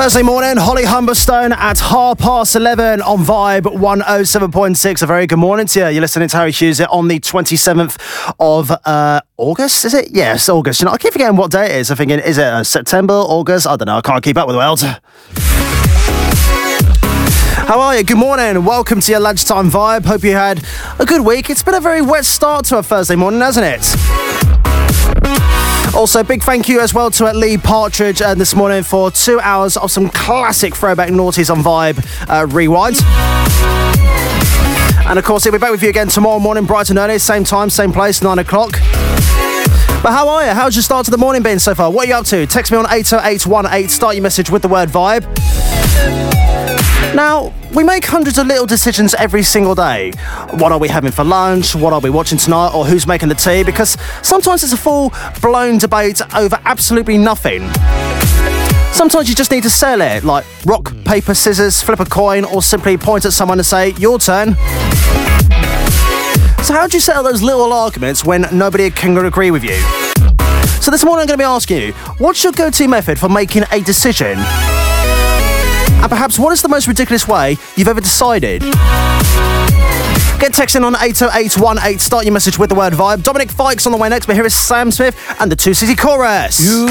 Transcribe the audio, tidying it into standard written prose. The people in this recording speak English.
Thursday morning, Holly Humberstone at 11:30 on Vibe 107.6. A very good morning to you. You're listening to Harry Hughes on the 27th of August, is it? Yes, August. You know, I keep forgetting what day it is. I'm thinking, is it September, August? I don't know. I can't keep up with the world. How are you? Good morning. Welcome to your lunchtime vibe. Hope you had a good week. It's been a very wet start to a Thursday morning, hasn't it? Also, big thank you as well to Lee Partridge this morning for 2 hours of some classic throwback noughties on Vibe Rewind. And of course, he'll be back with you again tomorrow morning, bright and early, same time, same place, 9 o'clock. But how are you? How's your start to the morning been so far? What are you up to? Text me on 80818. Start your message with the word Vibe. Now, we make hundreds of little decisions every single day. What are we having for lunch? What are we watching tonight? Or who's making the tea? Because sometimes it's a full-blown debate over absolutely nothing. Sometimes you just need to sell it, like rock, paper, scissors, flip a coin, or simply point at someone and say, your turn. So how do you settle those little arguments when nobody can agree with you? So this morning I'm going to be asking you, what's your go-to method for making a decision? And perhaps what is the most ridiculous way you've ever decided? Get texting on 80818. Start your message with the word Vibe. Dominic Fikes on the way next, but here is Sam Smith and the Two City Chorus.